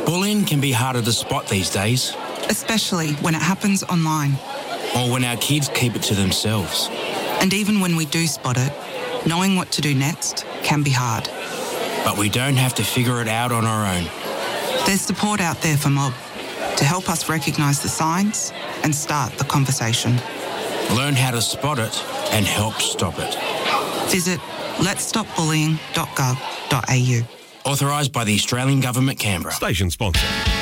Bullying can be harder to spot these days. Especially when it happens online. Or when our kids keep it to themselves. And even when we do spot it, knowing what to do next can be hard. But we don't have to figure it out on our own. There's support out there for Mob to help us recognise the signs and start the conversation. Learn how to spot it and help stop it. Visit letsstopbullying.gov.au. Authorised by the Australian Government, Canberra. Station sponsor.